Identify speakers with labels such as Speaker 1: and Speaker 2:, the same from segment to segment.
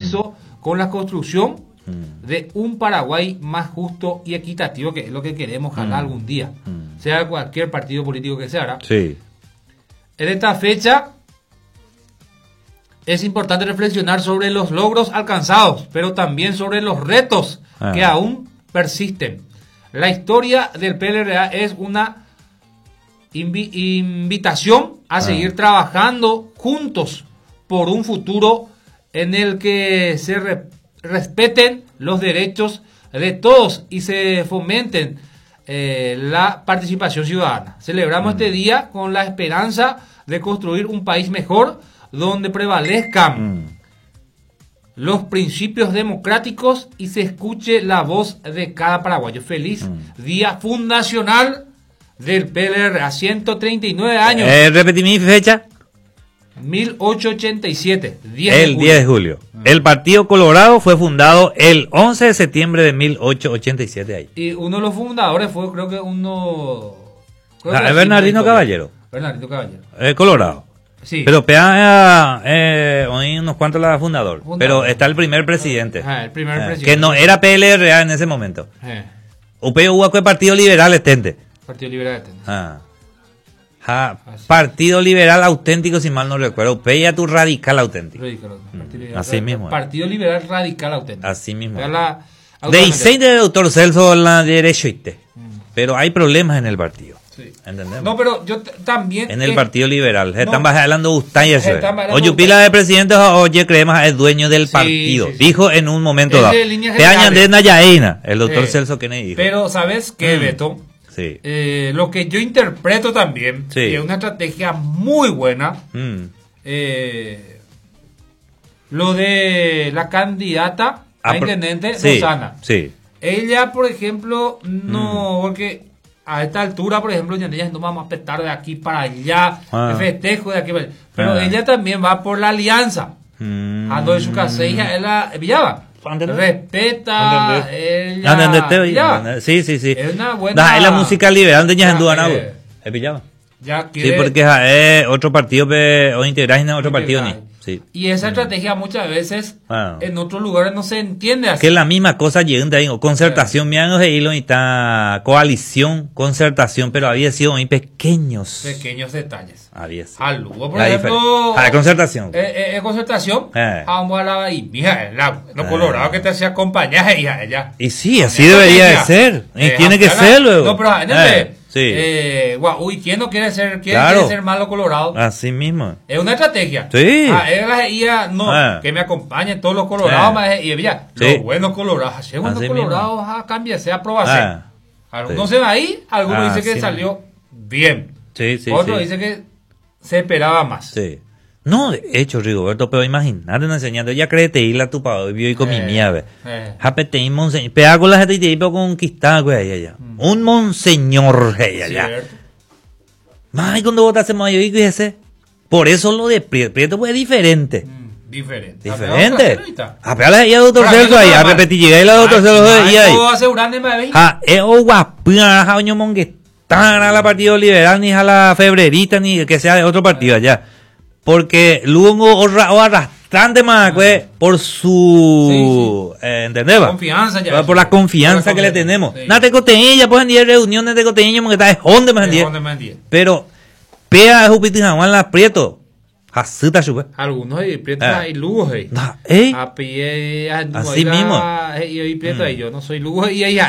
Speaker 1: compromiso con la construcción de un Paraguay más justo y equitativo, que es lo que queremos jalar algún día, sea cualquier partido político que sea.
Speaker 2: Sí.
Speaker 1: En esta fecha es importante reflexionar sobre los logros alcanzados, pero también sobre los retos que aún persisten. La historia del PLRA es una invitación a seguir trabajando juntos por un futuro en el que se respeten los derechos de todos y se fomenten la participación ciudadana. Celebramos este día con la esperanza de construir un país mejor donde prevalezcan los principios democráticos y se escuche la voz de cada paraguayo. Feliz día fundacional del PLR a 139 años.
Speaker 2: Repetí mi fecha.
Speaker 1: 1887, 10
Speaker 2: el 10 de julio. El Partido Colorado fue fundado el 11 de septiembre de 1887 ahí.
Speaker 1: Y uno de los fundadores fue, creo que uno...
Speaker 2: Bernardino Caballero.
Speaker 1: Bernardino Caballero.
Speaker 2: Colorado.
Speaker 1: Sí.
Speaker 2: Pero oí unos cuantos la fundador. Pero está el primer presidente.
Speaker 1: El primer presidente.
Speaker 2: Que no era PLRA en ese momento. UPU fue Partido Liberal Estente.
Speaker 1: Partido Liberal Estente.
Speaker 2: Partido Liberal Auténtico, si mal no recuerdo. UPEA tu Radical Auténtico. Así mismo.
Speaker 1: Partido Liberal Radical Auténtico.
Speaker 2: Así mismo.
Speaker 1: De
Speaker 2: Isen del doctor Celso la derecho. Pero hay problemas en el partido.
Speaker 1: Sí.
Speaker 2: ¿Entendemos?
Speaker 1: No, pero yo también...
Speaker 2: En el Partido Liberal. Están hablando ustedes.
Speaker 1: Están
Speaker 2: Oye, pila de presidente, oye, creemos es dueño del partido.
Speaker 1: Sí.
Speaker 2: Dijo en un momento dado.
Speaker 1: Te
Speaker 2: añade Nayaina, el doctor Celso Kennedy dijo.
Speaker 1: Pero, ¿sabes qué, Beto?
Speaker 2: Sí.
Speaker 1: Lo que yo interpreto también, que es una estrategia muy buena, lo de la candidata a intendente, Rosana.
Speaker 2: Sí.
Speaker 1: Ella, por ejemplo, no, porque a esta altura, por ejemplo, ya no vamos a petar de aquí para allá, de festejo de aquí para allá. Pero ella también va por la alianza. Ando de su casilla, ella Villaba. Respeta ella.
Speaker 2: Sí.
Speaker 1: Es una buena.
Speaker 2: Es la música liberal de Ñajanduana. Es Villaba. Sí, porque es otro partido o integrar en otro partido ni. Sí.
Speaker 1: Y esa estrategia muchas veces en otros lugares no se entiende así.
Speaker 2: Que es la misma cosa llegando ahí, concertación, mirando de hilo y está coalición, concertación, pero había sido muy pequeños
Speaker 1: detalles.
Speaker 2: Había sido.
Speaker 1: Al Lugo, por ejemplo.
Speaker 2: Concertación.
Speaker 1: Concertación. Y mija, los colorados que te hacía acompañar ella.
Speaker 2: Y sí, así debería de ser. Y tiene que ser luego.
Speaker 1: No, pero
Speaker 2: sí.
Speaker 1: ¿Quién no quiere ser,
Speaker 2: claro.
Speaker 1: quiere ser malo colorado?
Speaker 2: Así mismo.
Speaker 1: Es una estrategia.
Speaker 2: Sí.
Speaker 1: Que me acompañen todos los colorados, y ella, los buenos colorados. Si buenos colorados, cámbiese, aprobarse. Algunos se va ahí, algunos dicen que salió bien. Otros dicen que se esperaba más.
Speaker 2: Sí. No, de hecho, Rigoberto, pero imagínate una enseñanza, ya créete ir a tu padre, vio y con mi mía, Japete y monseñor, pega con la gente y te iba a conquistar, güey, allá. Un monseñor, güey, allá. Más cuando votaste más, yo digo, ese. Por eso lo de Prieto fue diferente.
Speaker 1: Diferente.
Speaker 2: A pegarle ahí a doctor Celso ahí, a repetir, llegué a la doctor Celso ahí. Es guapina, jaño monguetán a la Partido Liberal, ni a la Febrerita, ni que sea de otro partido allá. Porque luego o arrastrante más por su ¿entendés?
Speaker 1: Confianza ya.
Speaker 2: Por la confianza que le tenemos. No te coteña, pues en 10 reuniones de coteña porque está de honde más en 10. Pero pea de Júpiter Juan la Prieto. Jasuta chupe.
Speaker 1: Algunos de Prieto hay lujos ahí.
Speaker 2: Así mismo.
Speaker 1: Y Prieto ahí yo no soy lujo y ella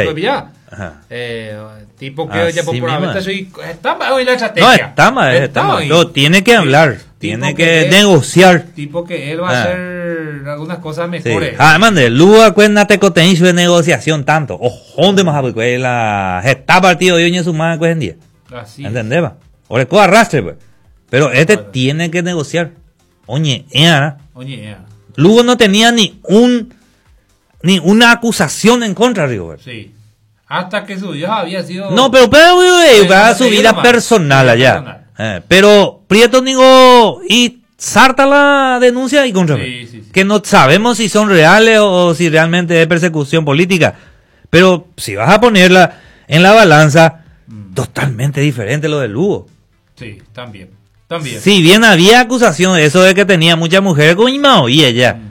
Speaker 1: tipo que ya popularmente soy está en la estrategia.
Speaker 2: No, está no, tiene que hablar, tiene que negociar.
Speaker 1: Tipo que él va a hacer algunas cosas mejores.
Speaker 2: Además de luego cuéntate contenido su negociación tanto. ¿Dónde más porque la está partido hoy en su madre pues en día.
Speaker 1: Así.
Speaker 2: ¿Entendés? O le coja arrastre pues. Pero tiene que negociar. Oye, Lugo no tenía ni una acusación en contra de Rigoberto.
Speaker 1: Sí. Hasta que su Dios había sido...
Speaker 2: No, pero va a su vida personal allá. Pero Prieto digo y sarta la denuncia y contra que no sabemos si son reales o si realmente es persecución política. Pero si vas a ponerla en la balanza, totalmente diferente lo del Lugo.
Speaker 1: Sí, también.
Speaker 2: Si bien había acusación de eso de que tenía muchas mujeres con Imao y ella.